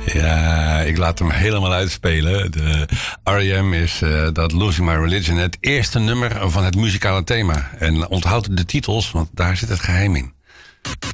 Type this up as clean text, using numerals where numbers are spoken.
Ja, ik laat hem helemaal uitspelen. De R.E.M. is dat Losing My Religion, het eerste nummer van het muzikale thema. En onthoud de titels, want daar zit het geheim in.